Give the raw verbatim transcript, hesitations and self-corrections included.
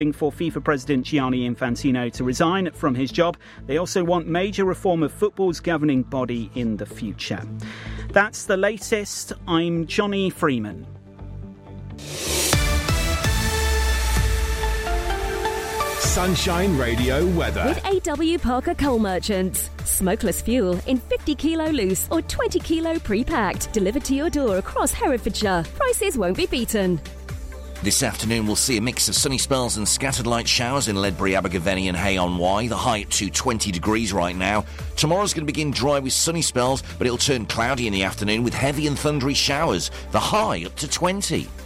For FIFA President Gianni Infantino to resign from his job. They also want major reform of football's governing body in the future. That's the latest. I'm Johnny Freeman. Sunshine Radio weather. With A W Parker Coal Merchants. Smokeless fuel in fifty kilo loose or twenty kilo pre-packed. Delivered to your door across Herefordshire. Prices won't be beaten. This afternoon we'll see a mix of sunny spells and scattered light showers in Ledbury, Abergavenny and Hay-on-Wye. The high up to twenty degrees right now. Tomorrow's going to begin dry with sunny spells, but it'll turn cloudy in the afternoon with heavy and thundery showers. The high up to twenty.